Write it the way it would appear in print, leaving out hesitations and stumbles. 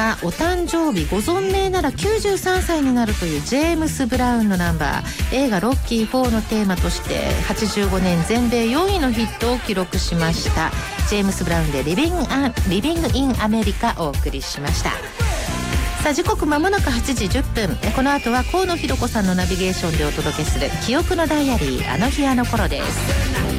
がお誕生日、ご存命なら93歳になるというジェームス・ブラウンのナンバー、映画ロッキー4のテーマとして85年全米4位のヒットを記録しました。ジェームス・ブラウンでリビング・イン・アメリカお送りしました。さあ時刻まもなく8時10分、この後は河野ひろ子さんのナビゲーションでお届けする記憶のダイアリー、あの日あの頃です。